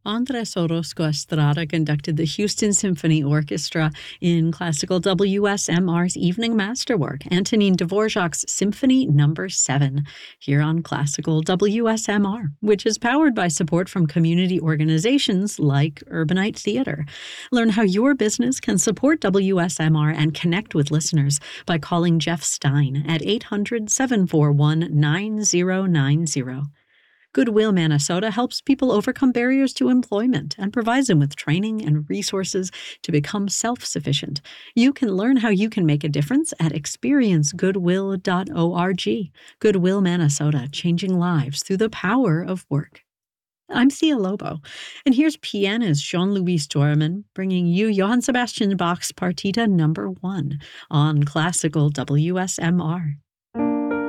Andres Orozco Estrada conducted the Houston Symphony Orchestra in classical WSMR's evening masterwork, Antonin Dvorak's Symphony No. 7, here on classical WSMR, which is powered by support from community organizations like Urbanite Theater. Learn how your business can support WSMR and connect with listeners by calling Jeff Stein at 800-741-9090. Goodwill Manasota helps people overcome barriers to employment and provides them with training and resources to become self-sufficient. You can learn how you can make a difference at experiencegoodwill.org. Goodwill Manasota, changing lives through the power of work. I'm Thea Lobo, and here's pianist Jean-Louis Dorman bringing you Johann Sebastian Bach's Partita No. 1 on classical WSMR.